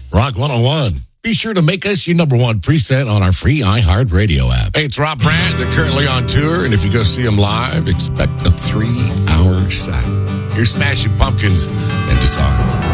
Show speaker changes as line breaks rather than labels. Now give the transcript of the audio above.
Rock 101. Be sure to make us your number one preset on our free iHeartRadio app. Hey, it's Rob Brandt. They're currently on tour, and if you go see them live, expect a 3-hour set. Here's Smashing Pumpkins and Disarm.